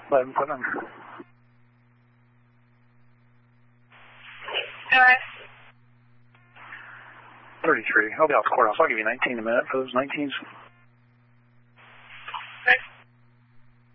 11 Putnam. All right. 33. I'll be out the courthouse. I'll give you 19 in a minute for those 19s.